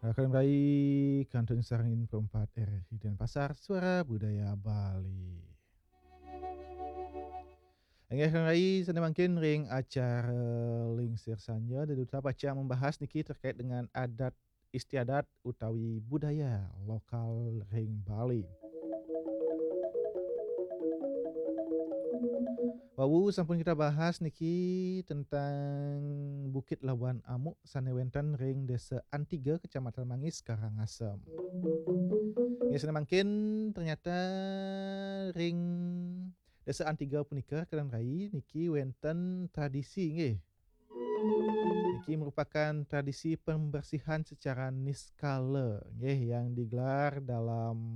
Akan baik, Kantun Sarangin Perempat RRI Denpasar, Suara Budaya Bali. Angin Rai sana makin ring acara Lingsir Sanya dan duta baca membahas niki terkait dengan adat istiadat utawi budaya lokal ring Bali. Wawu sampun kita bahas niki tentang Bukit Labuan Amuk Sanewenten ring Desa Antiga Kecamatan Mangis Karangasem. Ya sana makin ternyata ring Desa Antiga punika Kelan Rai niki wenten tradisi nggih. Niki merupakan tradisi pembersihan secara niskala nggih yang digelar dalam